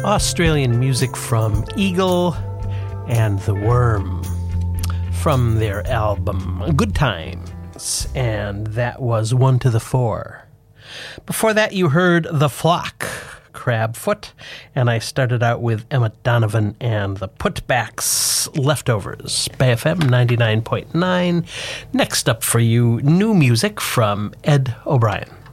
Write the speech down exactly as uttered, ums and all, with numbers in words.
Australian music from Eagle and The Worm from their album Good Times, and that was One to the Four. Before that, you heard The Flock, Crabfoot, and I started out with Emma Donovan and the Putbacks, Leftovers, by F M ninety-nine point nine. Next up for you, new music from Ed O'Brien.